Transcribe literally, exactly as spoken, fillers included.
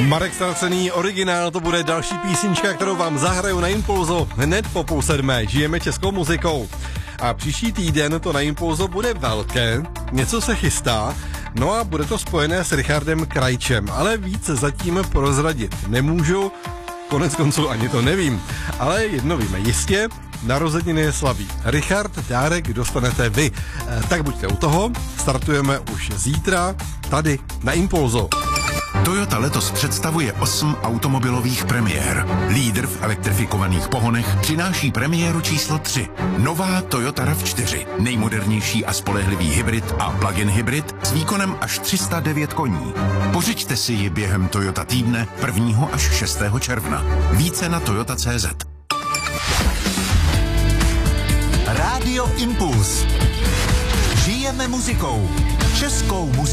Marek Stracený, originál, to bude další písnička, kterou vám zahraju na Impulzu hned po půl sedmé. Žijeme českou muzikou. A příští týden to na Impulzu bude velké, něco se chystá, no a bude to spojené s Richardem Krajčem, ale víc zatím prozradit nemůžu, konec konců ani to nevím, ale jedno víme jistě, narozeniny slaví Richard, dárek dostanete vy. E, tak buďte u toho, startujeme už zítra tady na Impulzu. Toyota letos představuje osm automobilových premiér. Lídr v elektrifikovaných pohonech přináší premiéru číslo tři. Nová Toyota RAV čtyři. Nejmodernější a spolehlivý hybrid a plug-in hybrid s výkonem až tři sta devět koní. Pořiďte si ji během Toyota týdne prvního až šestého června. Více na toyota tečka cé zet. Rádio Impuls. Žijeme muzikou. Českou muzikou.